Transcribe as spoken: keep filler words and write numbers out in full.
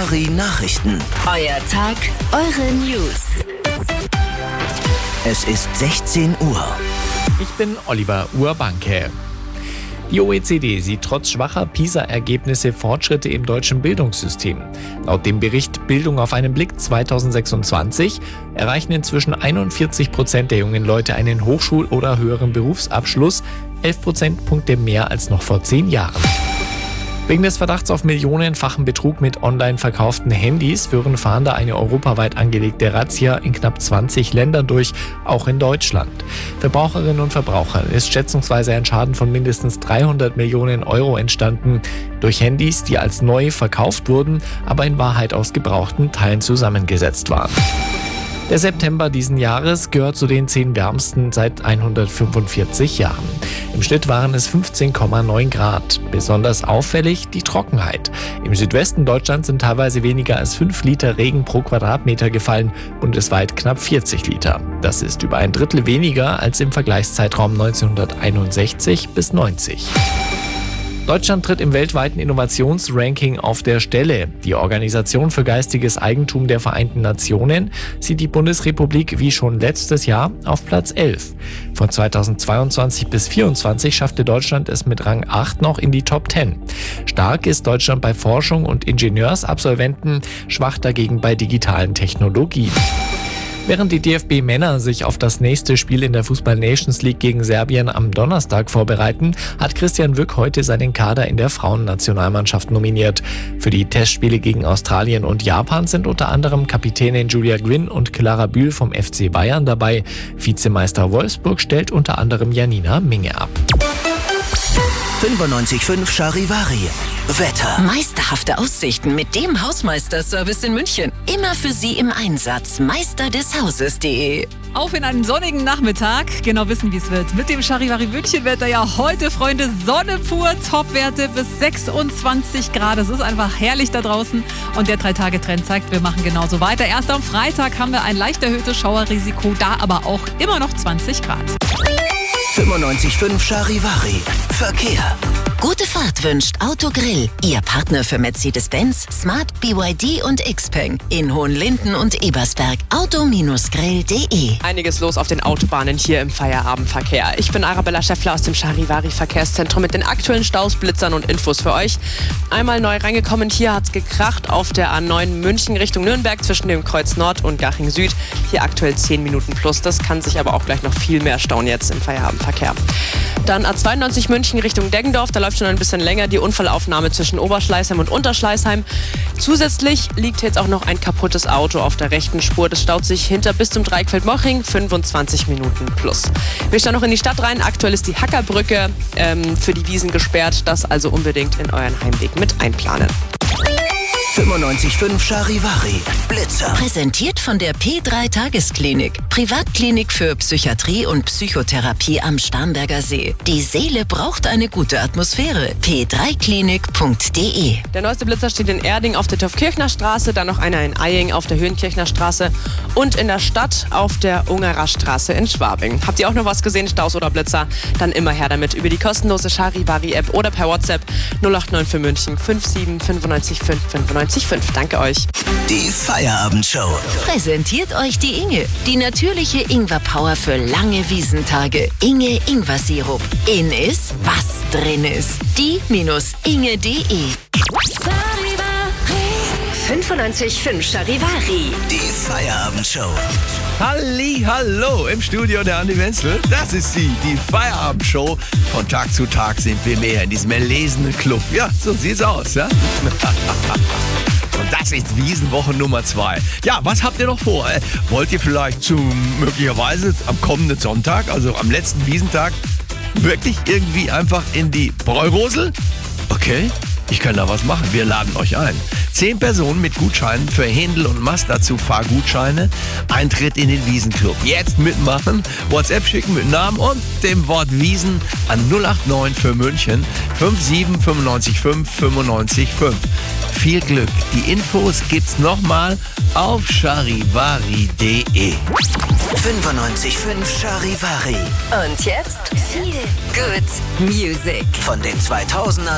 Charivari Nachrichten. Euer Tag, eure News. Es ist sechzehn Uhr. Ich bin Oliver Urbanke. Die O E C D sieht trotz schwacher PISA-Ergebnisse Fortschritte im deutschen Bildungssystem. Laut dem Bericht Bildung auf einen Blick zweitausendsechsundzwanzig erreichen inzwischen einundvierzig Prozent der jungen Leute einen Hochschul- oder höheren Berufsabschluss, elf Prozentpunkte mehr als noch vor zehn Jahren. Wegen des Verdachts auf millionenfachen Betrug mit online verkauften Handys führen Fahnder eine europaweit angelegte Razzia in knapp zwanzig Ländern durch, auch in Deutschland. Verbraucherinnen und Verbrauchern ist schätzungsweise ein Schaden von mindestens dreihundert Millionen Euro entstanden durch Handys, die als neu verkauft wurden, aber in Wahrheit aus gebrauchten Teilen zusammengesetzt waren. Der September diesen Jahres gehört zu den zehn wärmsten seit hundertfünfundvierzig Jahren. Im Schnitt waren es fünfzehn Komma neun Grad. Besonders auffällig die Trockenheit. Im Südwesten Deutschlands sind teilweise weniger als fünf Liter Regen pro Quadratmeter gefallen, bundesweit knapp vierzig Liter. Das ist über ein Drittel weniger als im Vergleichszeitraum neunzehnhunderteinundsechzig bis neunzig. Deutschland tritt im weltweiten Innovationsranking auf der Stelle. Die Organisation für geistiges Eigentum der Vereinten Nationen sieht die Bundesrepublik wie schon letztes Jahr auf Platz elf. Von zweitausendzweiundzwanzig bis zweitausendvierundzwanzig schaffte Deutschland es mit Rang acht noch in die Top zehn. Stark ist Deutschland bei Forschung und Ingenieursabsolventen, schwach dagegen bei digitalen Technologien. Während die D F B-Männer sich auf das nächste Spiel in der Fußball-Nations League gegen Serbien am Donnerstag vorbereiten, hat Christian Wück heute seinen Kader in der Frauennationalmannschaft nominiert. Für die Testspiele gegen Australien und Japan sind unter anderem Kapitänin Julia Gwynn und Clara Bühl vom F C Bayern dabei. Vizemeister Wolfsburg stellt unter anderem Janina Minge ab. fünfundneunzig Komma fünf Charivari. Wetter. Meisterhafte Aussichten mit dem Hausmeister-Service in München. Immer für Sie im Einsatz. Meister des Hauses punkt de. Auf in einen sonnigen Nachmittag. Genau wissen, wie es wird. Mit dem Charivari München-Wetter ja heute, Freunde, Sonne pur. Topwerte bis sechsundzwanzig Grad. Es ist einfach herrlich da draußen. Und der drei-Tage-Trend zeigt, wir machen genauso weiter. Erst am Freitag haben wir ein leicht erhöhtes Schauerrisiko. Da aber auch immer noch zwanzig Grad. fünfundneunzig Komma fünf Charivari. Verkehr. Gute Fahrt wünscht Autogrill. Ihr Partner für Mercedes-Benz, Smart, B Y D und Xpeng. In Hohenlinden und Ebersberg. Auto Grill punkt de. Einiges los auf den Autobahnen hier im Feierabendverkehr. Ich bin Arabella Schäffler aus dem Charivari Verkehrszentrum mit den aktuellen Staus, Blitzern und Infos für euch. Einmal neu reingekommen, hier hat's gekracht auf der A neun München Richtung Nürnberg zwischen dem Kreuz Nord und Garching Süd. Hier aktuell zehn Minuten plus. Das kann sich aber auch gleich noch viel mehr stauen jetzt im Feierabendverkehr. Dann A zweiundneunzig München Richtung Deggendorf. Da läuft schon ein bisschen länger die Unfallaufnahme zwischen Oberschleißheim und Unterschleißheim. Zusätzlich liegt jetzt auch noch ein kaputtes Auto auf der rechten Spur. Das staut sich hinter bis zum Dreieckfeld-Moching, fünfundzwanzig Minuten plus. Wir schauen noch in die Stadt rein. Aktuell ist die Hackerbrücke ähm, für die Wiesen gesperrt. Das also unbedingt in euren Heimweg mit einplanen. fünfundneunzig Komma fünf Charivari. Blitzer. Präsentiert von der P drei Tagesklinik. Privatklinik für Psychiatrie und Psychotherapie am Starnberger See. Die Seele braucht eine gute Atmosphäre. p drei klinik punkt de. Der neueste Blitzer steht in Erding auf der Taufkirchner Straße, dann noch einer in Eying auf der Höhenkirchner Straße und in der Stadt auf der Ungerer Straße in Schwabing. Habt ihr auch noch was gesehen, Staus oder Blitzer? Dann immer her damit über die kostenlose Charivari-App oder per WhatsApp null acht neun für München fünf sieben fünf neun fünf fünf neun fünf. Danke euch. Die Feierabendshow. Präsentiert euch die Inge. Die natürliche Ingwer-Power für lange Wiesentage. Inge Ingwer-Sirup. In ist, was drin ist. die Inge punkt de. fünfundneunzig Komma fünf Charivari. Die Feierabendshow. Halli, hallo, im Studio der Andi Wenzel. Das ist sie, die Feierabendshow. Von Tag zu Tag sind wir mehr in diesem erlesenen Club. Ja, so sieht's aus, ja? Und das ist Wiesenwoche Nummer zwei. Ja, was habt ihr noch vor? Äh, wollt ihr vielleicht zum, möglicherweise am kommenden Sonntag, also am letzten Wiesentag, wirklich irgendwie einfach in die Bräurosel? Okay, ich kann da was machen. Wir laden euch ein. Zehn Personen mit Gutscheinen für Händel und Mazda zu Fahrgutscheine. Eintritt in den Wiesenclub. Jetzt mitmachen. WhatsApp schicken mit Namen und dem Wort Wiesen an null acht neun für München fünf sieben fünf neun fünf fünf neun fünf. Viel Glück. Die Infos gibt's nochmal auf charivari punkt de. fünfundneunzig Komma fünf Charivari. Und jetzt viel Good Music. Von den zweitausendern